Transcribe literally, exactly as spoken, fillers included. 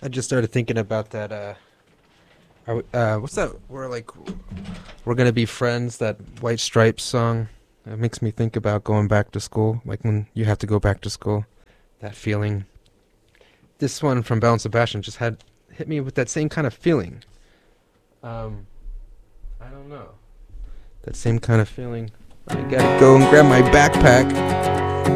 I just started thinking about that. Uh, are we, uh, what's that? We're like, we're gonna be friends. That White Stripes song. It makes me think about going back to school, like when you have to go back to school. That feeling. This one from Belle and Sebastian just had hit me with that same kind of feeling. Um, I don't know. That same kind of feeling. I gotta go and grab my backpack.